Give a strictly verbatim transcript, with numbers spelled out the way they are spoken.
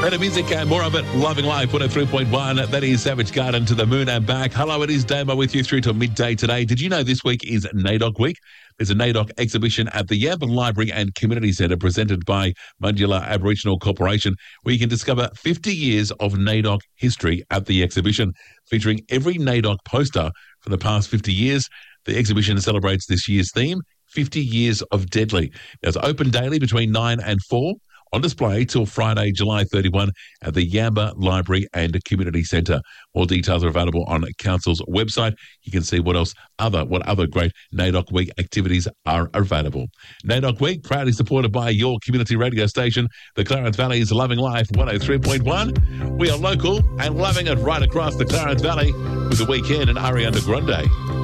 Better music and more of it. Loving Life, one oh three point one. That is Savage Garden, To the Moon and Back. Hello, it is Damo with you through till midday today. Did you know this week is NAIDOC Week? There's a NAIDOC exhibition at the Yamba Library and Community Centre presented by Mundula Aboriginal Corporation, where you can discover fifty years of NAIDOC history at the exhibition, featuring every NAIDOC poster for the past fifty years. The exhibition celebrates this year's theme, fifty years of Deadly. Now, it's open daily between nine and four. On display till Friday, July thirty-first at the Yamba Library and Community Centre. More details are available on Council's website. You can see what else other what other great NAIDOC Week activities are available. NAIDOC Week, proudly supported by your community radio station, the Clarence Valley's Loving Life one oh three point one. We are local and loving it right across the Clarence Valley with The Weekend and Ariana Grande.